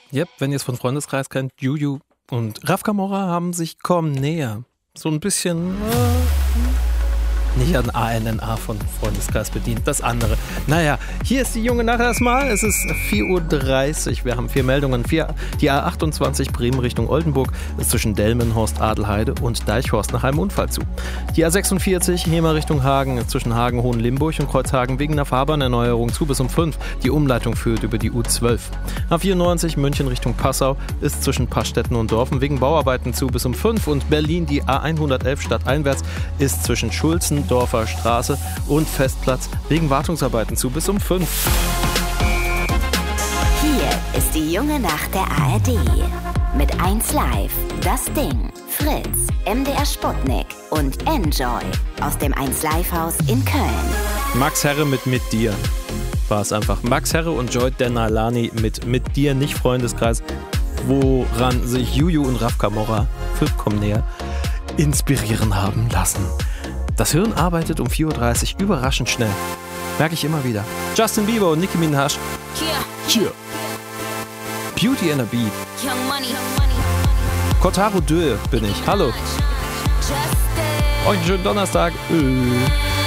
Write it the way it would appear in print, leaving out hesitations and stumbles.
Yep, wenn ihr es von Freundeskreis kennt, Juju und Raf Camora haben sich Komm näher. So ein bisschen nicht an ANNA von Freundeskreis bedient, das andere. Naja, hier ist die junge Nacht erstmal. Es ist 4:30 Uhr. Wir haben 4 Meldungen. Die A28 Bremen Richtung Oldenburg ist zwischen Delmenhorst, Adelheide und Deichhorst nach einem Unfall zu. Die A46 Hemer Richtung Hagen ist zwischen Hagen, Hohenlimburg und Kreuzhagen wegen einer Fahrbahnerneuerung zu bis um 5. Die Umleitung führt über die U12. A94 München Richtung Passau ist zwischen Pastetten und Dorfen wegen Bauarbeiten zu bis um 5. Und Berlin, die A111 stadteinwärts, ist zwischen Schulzen, Dorfer Straße und Festplatz wegen Wartungsarbeiten zu bis um 5. Hier ist die junge Nacht der ARD. Mit 1 Live, Das Ding, Fritz, MDR Sputnik und Enjoy aus dem 1 Live Haus in Köln. Max Herre mit dir war es einfach. Max Herre und Joy Denalani mit dir, nicht Freundeskreis, woran sich Juju und Raf Camora für Komm näher inspirieren haben lassen. Das Hirn arbeitet um 4:30 Uhr überraschend schnell. Merke ich immer wieder. Justin Bieber und Nicki Minaj. Cheer. Beauty and a Beat. Kotaro Dö bin ich. Hallo. Euch einen schönen Donnerstag.